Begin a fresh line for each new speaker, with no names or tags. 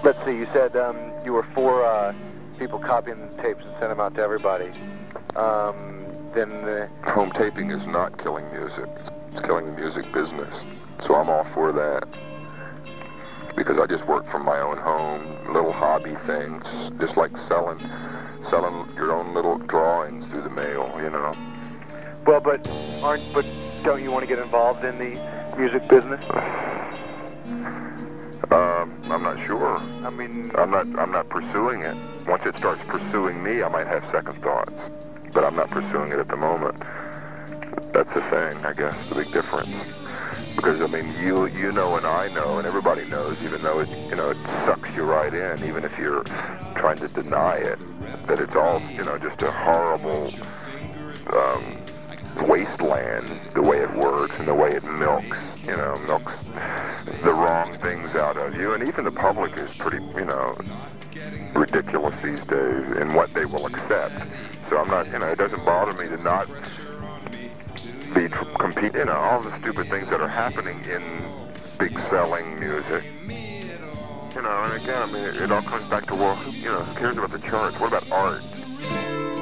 Let's see, you said you were for people copying the tapes and sending them out to everybody.
Home taping is not killing music. It's killing the music business. So I'm all for that. Because I just work from my own home, little hobby things, just like selling your own little drawings through the mail, you know.
Well, but don't you want to get involved in the music business?
I'm not sure.
I mean,
I'm not pursuing it. Once it starts pursuing me, I might have second thoughts. But I'm not pursuing it at the moment. That's the thing, I guess, the big difference. Because, I mean, you know and I know and everybody knows, even though it sucks you right in, even if you're trying to deny it, that it's all, just a horrible wasteland, the way it works and the way it milks the wrong things out of you. And even the public is pretty, ridiculous these days in what they will accept. So I'm not, it doesn't bother me to not compete, all the stupid things that are happening in big selling music. And again, I mean, it all comes back to, well, who cares about the charts? What about art?